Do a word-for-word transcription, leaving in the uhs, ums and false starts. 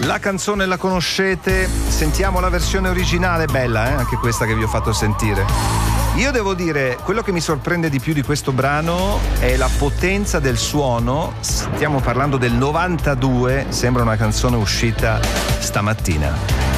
La canzone la conoscete, sentiamo la versione originale, bella, eh? Anche questa che vi ho fatto sentire. Io devo dire, quello che mi sorprende di più di questo brano è la potenza del suono. Stiamo parlando del novantadue, sembra una canzone uscita stamattina.